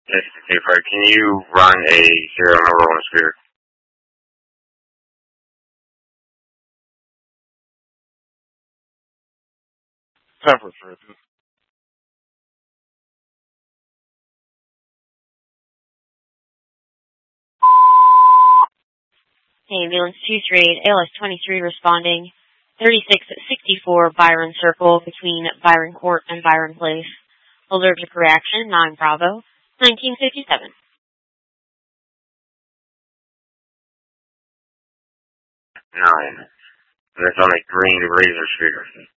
Yes, Fred, can you run a serial number on the speaker? Cover, Fred. Hey, ambulance 238, ALS 23 responding. 3664 Byron Circle between Byron Court and Byron Place. Allergic reaction, 9 Bravo, 1957. 9. And it's on a green razor speaker.